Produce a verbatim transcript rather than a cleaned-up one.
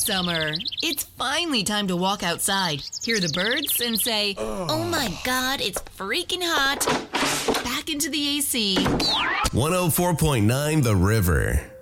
Summer. It's finally time to walk outside, hear the birds, and say, oh my God, it's freaking hot. Back into the A C. one oh four point nine The River.